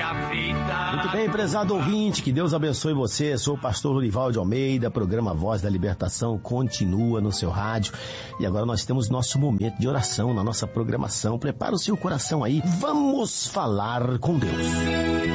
Muito bem, prezado ouvinte, que Deus abençoe você. Sou o pastor Lorival de Almeida, programa Voz da Libertação continua no seu rádio. E agora nós temos nosso momento de oração na nossa programação. Prepara o seu coração aí, vamos falar com Deus.